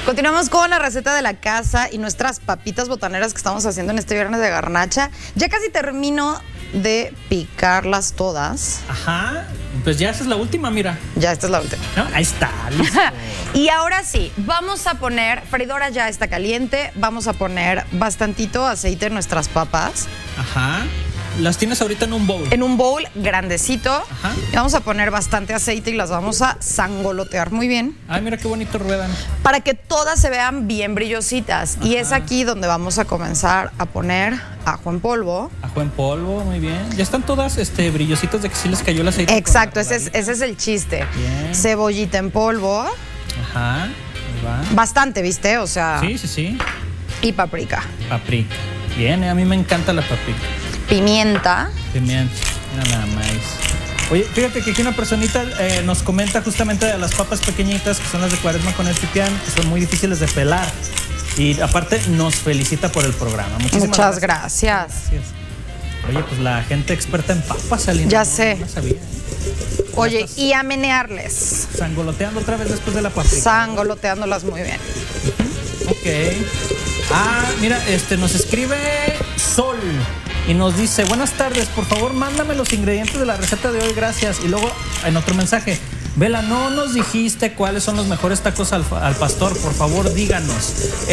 Continuamos con la receta de la casa y nuestras papitas botaneras que estamos haciendo en este viernes de garnacha. Ya casi termino de picarlas todas. Ajá, pues ya esa es la última, mira. Ya, esta es la última. ¿No? Ahí está, listo. Y ahora sí, vamos a poner, freidora ya está caliente, vamos a poner bastantito aceite en nuestras papas. Ajá. ¿Las tienes ahorita en un bowl? En un bowl grandecito. Ajá. Y vamos a poner bastante aceite y las vamos a sangolotear muy bien. Ay, mira qué bonito ruedan. Para que todas se vean bien brillositas. Ajá. Y es aquí donde vamos a comenzar a poner ajo en polvo. Ajo en polvo, muy bien. Ya están todas brillositas de que sí les cayó el aceite. Exacto, ese es el chiste. Bien. Cebollita en polvo. Ajá, ahí va. Bastante, ¿viste? O sea... Sí, sí, sí. Y paprika. Paprika. Bien, a mí me encanta la paprika. Pimienta. Pimienta, mira nada más. Oye, fíjate que aquí una personita nos comenta justamente de las papas pequeñitas, que son las de Cuaresma con el pipián, que son muy difíciles de pelar. Y aparte nos felicita por el programa. Muchas gracias. Oye, pues la gente experta en papas, Alina. Ya sé. No sabía. Oye, y a menearles. Sangoloteando otra vez después de la paprika. Sangoloteándolas muy bien. Ok. Ah, mira, nos escribe Sol y nos dice: buenas tardes, por favor mándame los ingredientes de la receta de hoy, gracias. Y luego en otro mensaje: Vela, no nos dijiste cuáles son los mejores tacos al pastor, por favor díganos.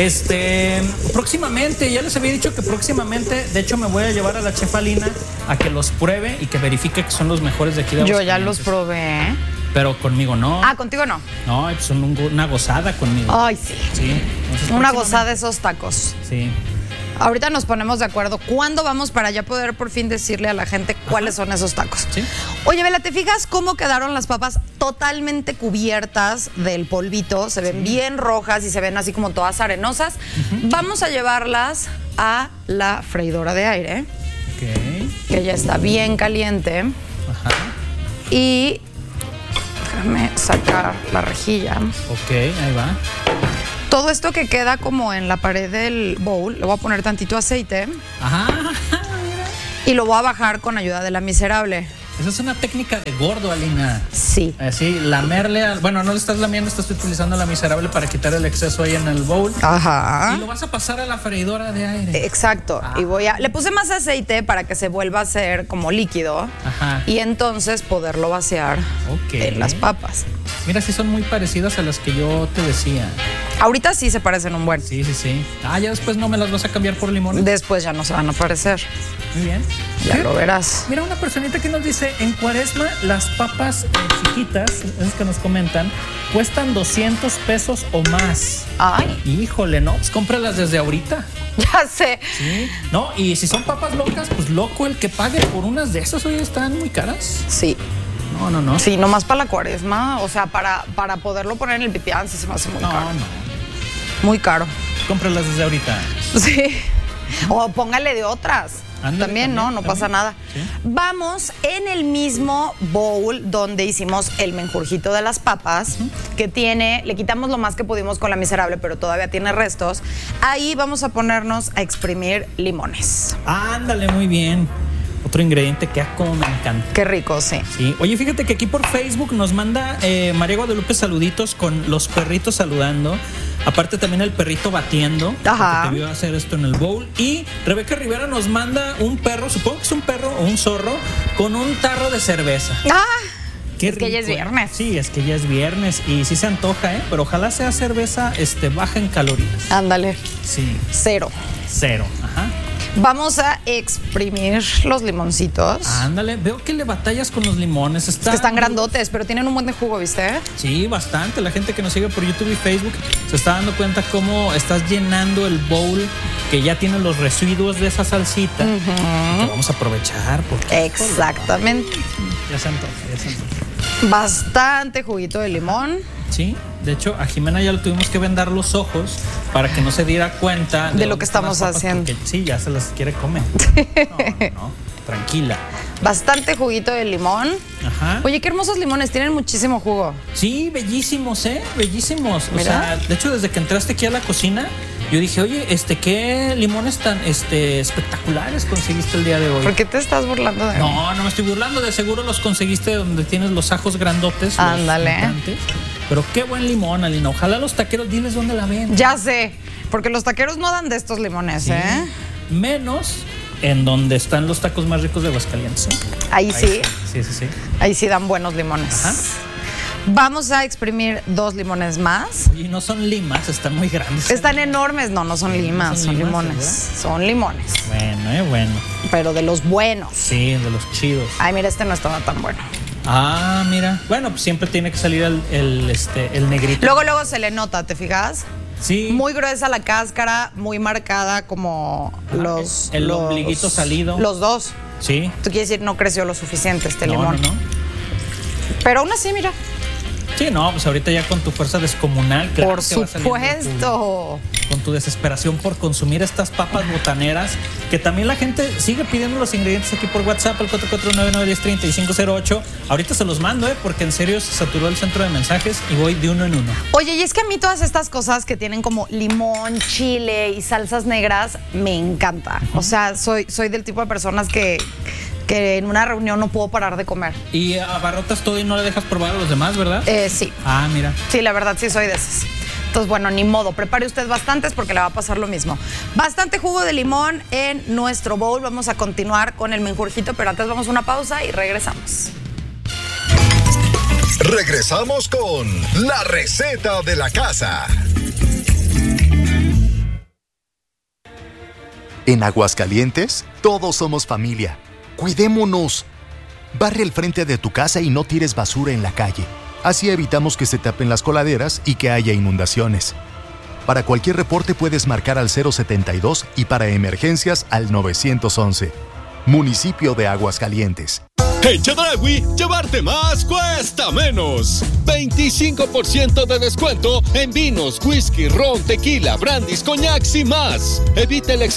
Próximamente, ya les había dicho que próximamente, de hecho me voy a llevar a la chef Alina a que los pruebe y que verifique que son los mejores de aquí de Yo ya los probé. Pero conmigo no. Ah, contigo no. No, son una gozada conmigo. Ay, sí. Sí. Entonces, una gozada esos tacos. Sí. Ahorita nos ponemos de acuerdo. ¿Cuándo vamos para ya poder por fin decirle a la gente cuáles son esos tacos? Sí. Oye, Vela, ¿te fijas cómo quedaron las papas totalmente cubiertas del polvito? Se ven bien rojas y se ven así como todas arenosas. Vamos a llevarlas a la freidora de aire. Ok. Que ya está bien caliente. Ajá. Y déjame sacar la rejilla. Ok, ahí va. Todo esto que queda como en la pared del bowl, le voy a poner tantito aceite. Ajá, mira. Y lo voy a bajar con ayuda de la miserable. Esa es una técnica de gordo, Alina. Sí. Así, lamerle. Bueno, no le estás lamiendo, estás utilizando la miserable para quitar el exceso ahí en el bowl. Ajá. Y lo vas a pasar a la freidora de aire. Exacto. Y le puse más aceite para que se vuelva a hacer como líquido. Ajá. Y entonces poderlo vaciar en las papas. Mira, sí son muy parecidas a las que yo te decía. Ahorita sí se parecen un buen. Sí, sí, sí. Ah, ya después no me las vas a cambiar por limones. Después ya no se van a parecer. Muy bien. Ya lo verás. Mira, una personita que nos dice: en Cuaresma las papas chiquitas, esas que nos comentan, cuestan 200 pesos o más. Ay. Híjole, no, pues cómpralas desde ahorita. Ya sé. Sí. No, y si son papas locas, pues loco el que pague por unas de esas. Hoy están muy caras. Sí. No. Sí, nomás para la Cuaresma. O sea, para poderlo poner en el pipián sí se me hace muy caro. No. Muy caro. Cómpralas desde ahorita. Sí. O póngale de otras. Ándale, también, no pasa nada. Sí. Vamos en el mismo bowl donde hicimos el menjurjito de las papas, que le quitamos lo más que pudimos con la miserable, pero todavía tiene restos. Ahí vamos a ponernos a exprimir limones. Ándale, muy bien. Otro ingrediente que como me encanta. Qué rico, sí. Sí. Oye, fíjate que aquí por Facebook nos manda María Guadalupe saluditos con los perritos saludando. Aparte también el perrito batiendo. Ajá. Que te vio hacer esto en el bowl. Y Rebeca Rivera nos manda un perro, supongo que es un perro o un zorro, con un tarro de cerveza. ¡Ah! Qué es rico, que ya es viernes. Sí, es que ya es viernes y sí se antoja, pero ojalá sea cerveza baja en calorías. Ándale. Sí. Cero. Ajá. Vamos a exprimir los limoncitos. Ándale, veo que le batallas con los limones. Es que están grandotes, pero tienen un buen de jugo, ¿viste? Sí, bastante. La gente que nos sigue por YouTube y Facebook se está dando cuenta cómo estás llenando el bowl que ya tiene los residuos de esa salsita. Que vamos a aprovechar. Exactamente. Ya se antoja. Bastante juguito de limón. Sí, de hecho a Jimena ya le tuvimos que vendar los ojos para que no se diera cuenta de lo que estamos haciendo. Porque, sí, ya se las quiere comer. No, tranquila. Bastante juguito de limón. Ajá. Oye, qué hermosos limones, tienen muchísimo jugo. Sí, bellísimos, bellísimos. Mira. O sea, de hecho desde que entraste aquí a la cocina, yo dije, oye, qué limones tan espectaculares conseguiste el día de hoy. ¿Por qué te estás burlando de mí? No me estoy burlando, de seguro los conseguiste donde tienes los ajos grandotes. Ándale. Pero qué buen limón, Alina. Ojalá los taqueros, diles dónde la ven. Ya sé, porque los taqueros no dan de estos limones, Sí. Menos en donde están los tacos más ricos de Aguascalientes. Ahí sí. Sí. Ahí sí dan buenos limones. Ajá. Vamos a exprimir 2 limones más. Oye, no son limas, están muy grandes. Están enormes. No son limas, son limones. ¿verdad? Son limones. Bueno. Pero de los buenos. Sí, de los chidos. Ay, mira, este no estaba tan bueno. Ah, mira. Bueno, pues siempre tiene que salir el negrito. Luego se le nota, ¿te fijas? Sí. Muy gruesa la cáscara, muy marcada como el ombliguito salido. Los dos. Sí. Tú quieres decir, no creció lo suficiente este limón. No. Pero aún así, mira. Sí, no, pues ahorita ya con tu fuerza descomunal, claro. Por que va saliendo supuesto. con tu desesperación por consumir estas papas botaneras, que también la gente sigue pidiendo los ingredientes aquí por WhatsApp, al 449-910-3508. Ahorita se los mando, porque en serio se saturó el centro de mensajes y voy de uno en uno. Oye, y es que a mí todas estas cosas que tienen como limón, chile y salsas negras, me encanta. O sea, soy del tipo de personas que en una reunión no puedo parar de comer. Y abarrotas todo y no le dejas probar a los demás, ¿verdad? Sí. Ah, mira. Sí, la verdad sí soy de esas. Entonces, bueno, ni modo, prepare usted bastantes porque le va a pasar lo mismo. Bastante jugo de limón en nuestro bowl. Vamos a continuar con el menjurjito, pero antes vamos a una pausa y regresamos. Regresamos con la receta de la casa. En Aguascalientes, todos somos familia. Cuidémonos. Barre el frente de tu casa y no tires basura en la calle. Así evitamos que se tapen las coladeras y que haya inundaciones. Para cualquier reporte puedes marcar al 072 y para emergencias al 911. Municipio de Aguascalientes. En Chedraui, llevarte más cuesta menos. 25% de descuento en vinos, whisky, ron, tequila, brandis, coñacs y más. Evita el exceso